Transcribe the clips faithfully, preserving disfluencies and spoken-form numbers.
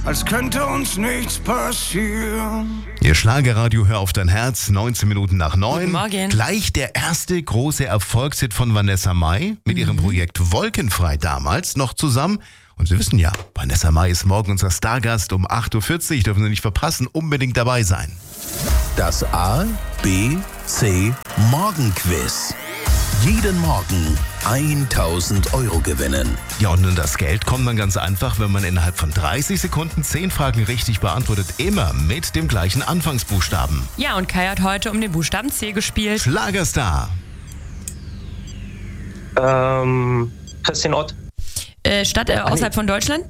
als könnte uns nichts passieren. Ihr Schlagerradio, hör auf dein Herz, neunzehn Minuten nach neun. Guten Morgen. Gleich der erste große Erfolgshit von Vanessa Mai mit ihrem Mhm. Projekt Wolkenfrei damals noch zusammen. Und Sie wissen ja, Vanessa Mai ist morgen unser Stargast um acht Uhr vierzig, dürfen Sie nicht verpassen, unbedingt dabei sein. Das A, B, C Morgenquiz. Jeden Morgen tausend Euro gewinnen. Ja, und das Geld kommt dann ganz einfach, wenn man innerhalb von dreißig Sekunden zehn Fragen richtig beantwortet, immer mit dem gleichen Anfangsbuchstaben. Ja, und Kai hat heute um den Buchstaben C gespielt. Schlagerstar. Ähm, Christian Ott. Äh, Stadt äh, außerhalb von Deutschland?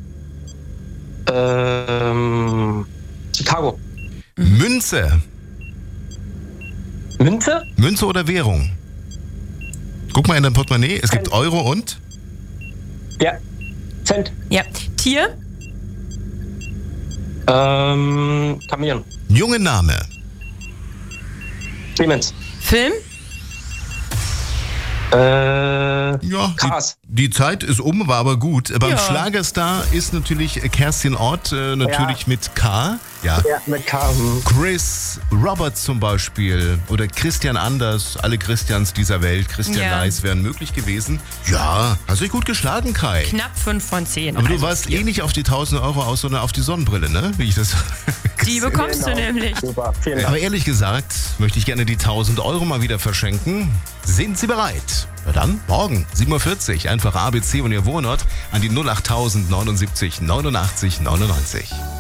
Ähm, Chicago. Münze. Münze? Münze oder Währung? Guck mal in dein Portemonnaie, es gibt Cent. Euro und... Ja. Cent. Ja. Tier? Ähm, Chamäleon. Junge Name. Clemens. Film? Äh, Ja, Krass. die, die Zeit ist um, war aber gut. Beim Ja. Schlagerstar ist natürlich Kerstin Ott, äh, natürlich Ja. mit K. Ja. Ja, mit K. hm. Chris Roberts zum Beispiel oder Christian Anders, alle Christians dieser Welt, Christian Ja. Leis wären möglich gewesen. Ja, hast dich gut geschlagen, Kai. Knapp fünf von zehn. Aber du Also warst vier. eh nicht auf die tausend Euro aus, sondern auf die Sonnenbrille, ne? Wie ich das Die bekommst du nämlich. Super, vielen Dank. Aber ehrlich gesagt, möchte ich gerne die tausend Euro mal wieder verschenken. Sind Sie bereit? Na dann, morgen, sieben Uhr vierzig, einfach A B C und Ihr Wohnort an die null acht neunundsiebzig neunundachtzig neunundneunzig.